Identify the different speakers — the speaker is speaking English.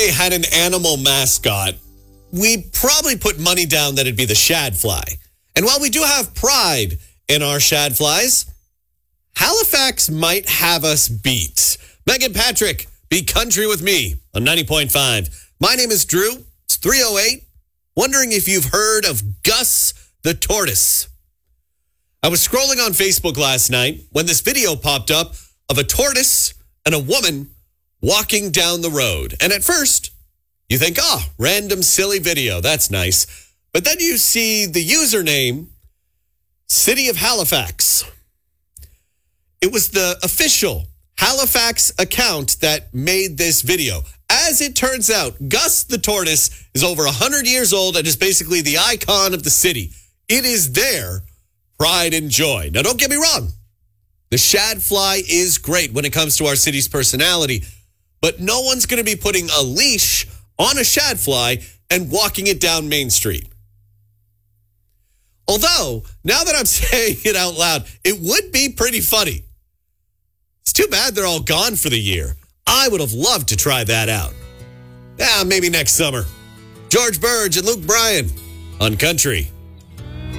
Speaker 1: USA had an animal mascot, we'd probably put money down that it'd be the shadfly. And while we do have pride in our shadflies, Halifax might have us beat. Megan Patrick, be country with me on 90.5. My name is Drew. It's 3:08. Wondering if you've heard of Gus the tortoise. I was scrolling on Facebook last night when this video popped up of a tortoise and a woman walking down the road. And at first, you think, oh, random silly video. That's nice. But then you see the username, City of Halifax. It was the official Halifax account that made this video. As it turns out, Gus the tortoise is over 100 years old and is basically the icon of the city. It is their pride and joy. Now, don't get me wrong. The shadfly is great when it comes to our city's personality, but no one's going to be putting a leash on a shadfly and walking it down Main Street. Although, now that I'm saying it out loud, it would be pretty funny. It's too bad they're all gone for the year. I would have loved to try that out. Maybe next summer. George Burge and Luke Bryan on Country